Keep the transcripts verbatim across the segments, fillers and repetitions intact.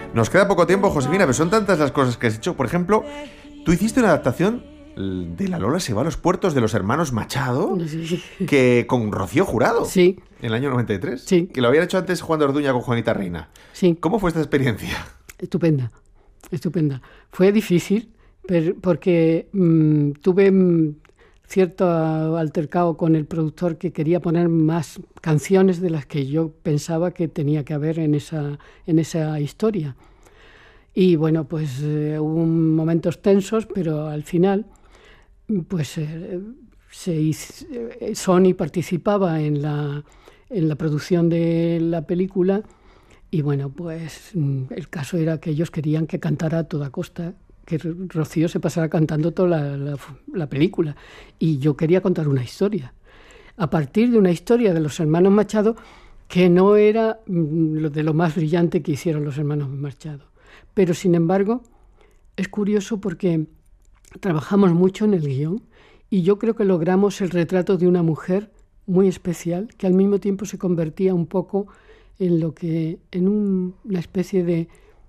Nos queda poco tiempo, Josefina, pero son tantas las cosas que has hecho. Por ejemplo, tú hiciste una adaptación de La Lola se va a los puertos de los hermanos Machado, Sí. que con Rocío Jurado, Sí. en el año noventa y tres, Sí. que lo habían hecho antes Juan de Orduña con Juanita Reina. Sí. ¿Cómo fue esta experiencia? Estupenda, estupenda. Fue difícil pero, porque mmm, tuve mmm, cierto altercado con el productor que quería poner más canciones de las que yo pensaba que tenía que haber en esa, en esa historia. Y bueno, pues eh, hubo momentos tensos, pero al final, pues eh, se hizo, eh, Sony participaba en la, en la producción de la película. Y bueno, pues el caso era que ellos querían que cantara a toda costa, que Rocío se pasara cantando toda la, la, la película. Y yo quería contar una historia. A partir de una historia de los hermanos Machado, que no era lo de lo más brillante que hicieron los hermanos Machado. Pero sin embargo, es curioso porque trabajamos mucho en el guión y yo creo que logramos el retrato de una mujer muy especial, que al mismo tiempo se convertía un poco en lo que en un, una especie de,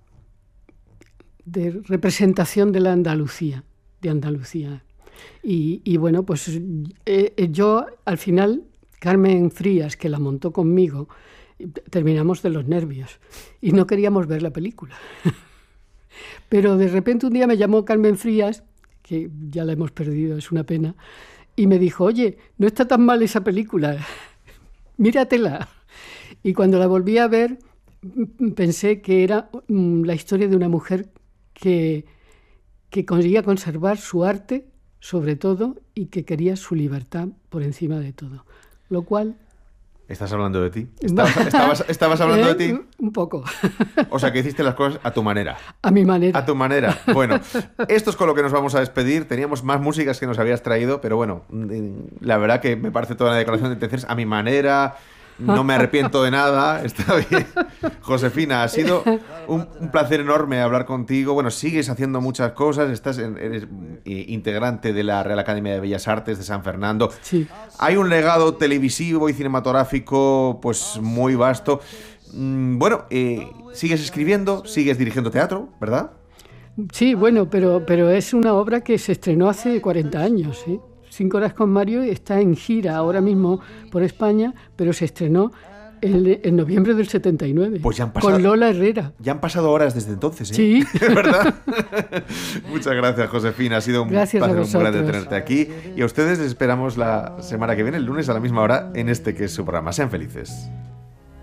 de representación de la Andalucía, de Andalucía. Y, y bueno, pues eh, yo al final, Carmen Frías, que la montó conmigo, terminamos de los nervios y no queríamos ver la película. Pero de repente un día me llamó Carmen Frías, que ya la hemos perdido, es una pena, y me dijo, oye, no está tan mal esa película, míratela. Y cuando la volví a ver, pensé que era la historia de una mujer que, que quería conservar su arte, sobre todo, y que quería su libertad por encima de todo. Lo cual... ¿Estás hablando de ti? ¿Estabas, estabas, estabas hablando de ti? Un poco. O sea, que hiciste las cosas a tu manera. A mi manera. A tu manera. Bueno, esto es con lo que nos vamos a despedir. Teníamos más músicas que nos habías traído, pero bueno, la verdad que me parece toda la declaración de intenciones a mi manera. No me arrepiento de nada, está bien. Josefina, ha sido un, un placer enorme hablar contigo. Bueno, sigues haciendo muchas cosas, estás en, eres integrante de la Real Academia de Bellas Artes de San Fernando. Sí. Hay un legado televisivo y cinematográfico pues muy vasto. Bueno, eh, sigues escribiendo, sigues dirigiendo teatro, ¿verdad? Sí, bueno, pero, pero es una obra que se estrenó hace cuarenta años, ¿sí? Cinco horas con Mario está en gira ahora mismo por España, pero se estrenó en, en noviembre del setenta y nueve. Pues ya han pasado, con Lola Herrera. Ya han pasado horas desde entonces, ¿eh? Sí. ¿Verdad? Muchas gracias, Josefina. Ha sido un gracias placer muy grande tenerte aquí. Y a ustedes les esperamos la semana que viene, el lunes a la misma hora, en este que es su programa. Sean felices.